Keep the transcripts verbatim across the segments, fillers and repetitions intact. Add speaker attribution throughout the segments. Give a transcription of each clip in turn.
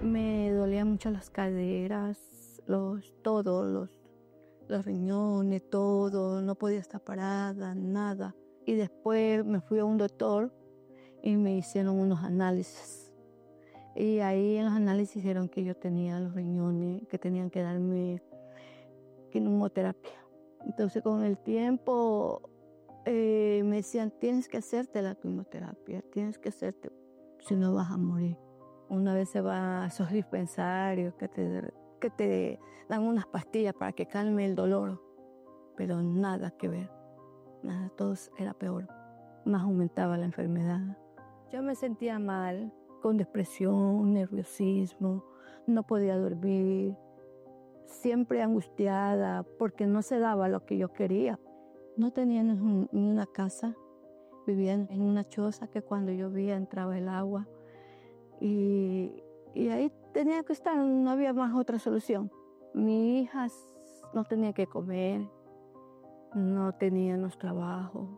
Speaker 1: Me dolían mucho las caderas, los, todo, los, los riñones, todo, no podía estar parada, nada. Y después me fui a un doctor y me hicieron unos análisis. Y ahí en los análisis dijeron que yo tenía los riñones, que tenían que darme quimioterapia. Entonces con el tiempo eh, me decían, tienes que hacerte la quimioterapia, tienes que hacerte, si no vas a morir. Una vez se va a esos dispensarios que te, que te dan unas pastillas para que calme el dolor, pero nada que ver, nada, todo era peor, más aumentaba la enfermedad. Yo me sentía mal, con depresión, nerviosismo, no podía dormir, siempre angustiada porque no se daba lo que yo quería. No tenía ni una casa, vivía en una choza que cuando llovía entraba el agua y, y ahí tenía que estar, no había más otra solución. Mis hijas no tenían que comer, no tenían los trabajos.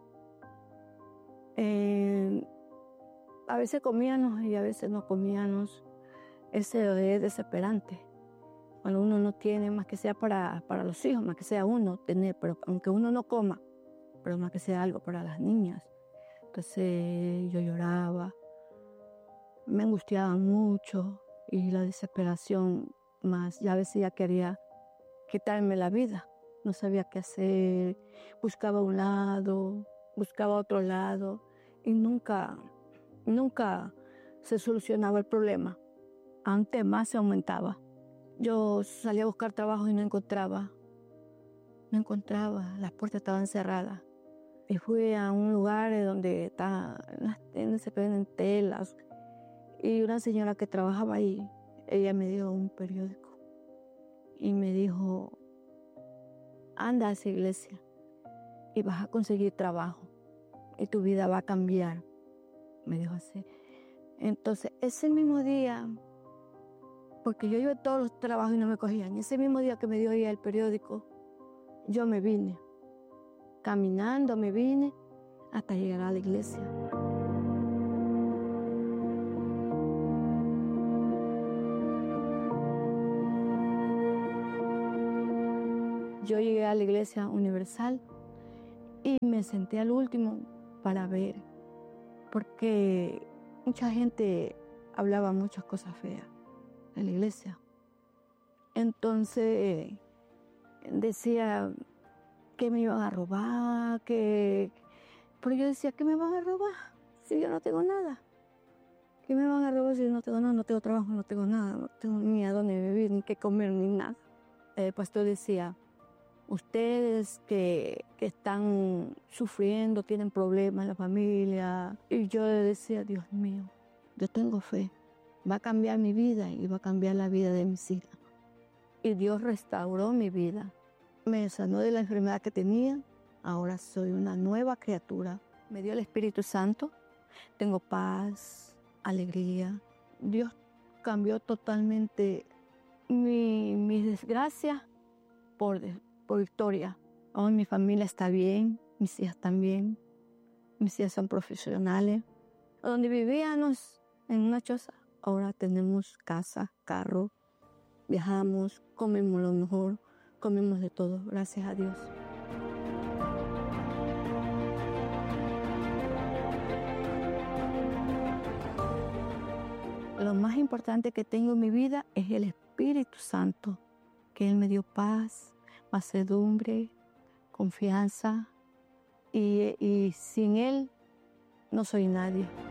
Speaker 1: Eh, a veces comíamos y a veces no comíamos. Ese es desesperante. Cuando uno no tiene, más que sea para, para los hijos, más que sea uno tener, pero aunque uno no coma, pero más que sea algo para las niñas. Entonces yo lloraba, me angustiaba mucho y la desesperación más, ya a veces ya quería quitarme la vida. No sabía qué hacer, buscaba un lado, buscaba otro lado y nunca, nunca se solucionaba el problema. Antes más se aumentaba. Yo salía a buscar trabajo y no encontraba, no encontraba, las puertas estaban cerradas. Y fui a un lugar donde está, las tiendas se venden telas. Y una señora que trabajaba ahí, ella me dio un periódico y me dijo, anda a esa iglesia y vas a conseguir trabajo y tu vida va a cambiar. Me dijo así. Entonces, ese mismo día, porque yo iba a todos los trabajos y no me cogían, ese mismo día que me dio ella el periódico, yo me vine. Caminando me vine hasta llegar a la iglesia. Yo llegué a la iglesia universal y me senté al último para ver, porque mucha gente hablaba muchas cosas feas en la iglesia. Entonces decía que me iban a robar, que... Pero yo decía, ¿qué me van a robar si yo no tengo nada? ¿Qué me van a robar si yo no tengo nada? No tengo trabajo, no tengo nada, no tengo ni a dónde vivir, ni qué comer, ni nada. El pastor decía, ustedes que, que están sufriendo, tienen problemas en la familia. Y yo le decía, Dios mío, yo tengo fe, va a cambiar mi vida y va a cambiar la vida de mis hijas. Y Dios restauró mi vida. Me sanó de la enfermedad que tenía, ahora soy una nueva criatura. Me dio el Espíritu Santo, tengo paz, alegría. Dios cambió totalmente mi, mis desgracias por, por victoria. Hoy mi familia está bien, mis hijas también, mis hijas son profesionales. Donde vivíamos en una choza, ahora tenemos casa, carro, viajamos, comemos lo mejor. Comemos de todo, gracias a Dios. Lo más importante que tengo en mi vida es el Espíritu Santo, que Él me dio paz, mansedumbre, confianza, y, y sin Él no soy nadie.